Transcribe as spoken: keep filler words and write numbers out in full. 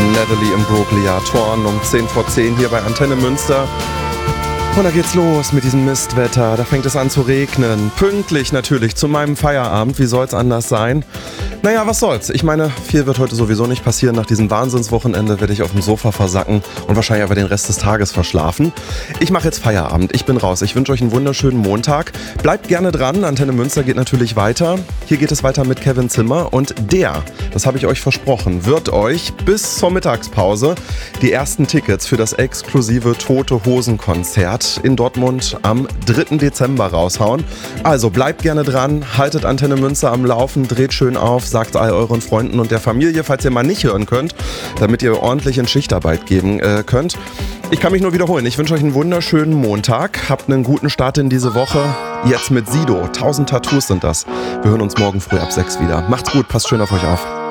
Natalie Imbruglia, Torn um zehn vor zehn hier bei Antenne Münster. Und da geht's los mit diesem Mistwetter. Da fängt es an zu regnen. Pünktlich natürlich zu meinem Feierabend. Wie soll's anders sein? Naja, was soll's. Ich meine, viel wird heute sowieso nicht passieren. Nach diesem Wahnsinnswochenende werde ich auf dem Sofa versacken und wahrscheinlich aber den Rest des Tages verschlafen. Ich mache jetzt Feierabend. Ich bin raus. Ich wünsche euch einen wunderschönen Montag. Bleibt gerne dran. Antenne Münster geht natürlich weiter. Hier geht es weiter mit Kevin Zimmer. Und der, das habe ich euch versprochen, wird euch bis zur Mittagspause die ersten Tickets für das exklusive Tote Hosen Konzert in Dortmund am dritten Dezember raushauen. Also bleibt gerne dran, haltet Antenne Münster am Laufen, dreht schön auf, sagt all euren Freunden und der Familie, falls ihr mal nicht hören könnt, damit ihr ordentlich in Schichtarbeit geben äh, könnt. Ich kann mich nur wiederholen, ich wünsche euch einen wunderschönen Montag, habt einen guten Start in diese Woche. Jetzt mit Sido, tausend Tattoos sind das. Wir hören uns morgen früh ab sechs wieder. Macht's gut, passt schön auf euch auf.